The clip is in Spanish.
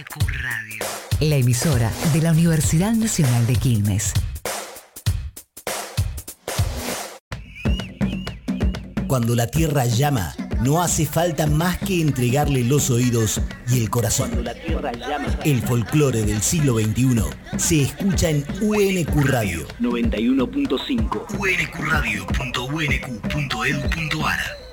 UNQ Radio. La emisora de la Universidad Nacional de Quilmes. Cuando la tierra llama, no hace falta más que entregarle los oídos y el corazón. Cuando la tierra llama. El folclore del siglo XXI se escucha en UNQ Radio 91.5. unqradio.unq.edu.ar.